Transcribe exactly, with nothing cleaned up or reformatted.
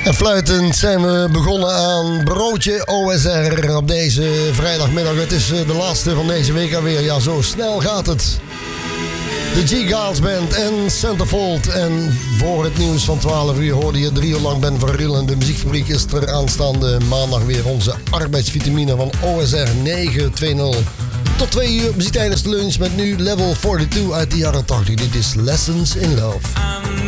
En fluitend zijn we begonnen aan Broodje O S R op deze vrijdagmiddag. Het is de laatste van deze week alweer. Ja, zo snel gaat het. De G-Gals Band en Centerfold. En voor het nieuws van twaalf uur hoorde je drie uur lang Ben van Riel. En de muziekfabriek is er aanstaande maandag weer onze arbeidsvitamine van O S R negen twintig. Tot twee uur muziek tijdens de lunch met nu Level tweeënveertig uit de jaren tachtig. Dit is Lessons in Love.